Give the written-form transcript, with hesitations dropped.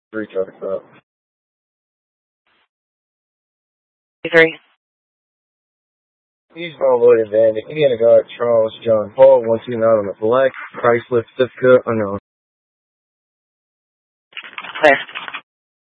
3 trucks up. 3. He's Loaded Bandit. Indiana Guard Charles John Paul 129 on the black. Chrysler certificate unknown. Clear.